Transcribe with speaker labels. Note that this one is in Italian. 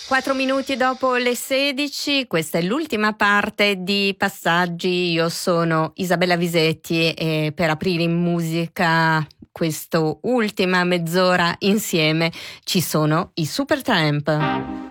Speaker 1: 4 minuti dopo le 16, questa è l'ultima parte di Passaggi. Io sono Isabella Visetti e per aprire in musica questa ultima mezz'ora insieme ci sono i Supertramp.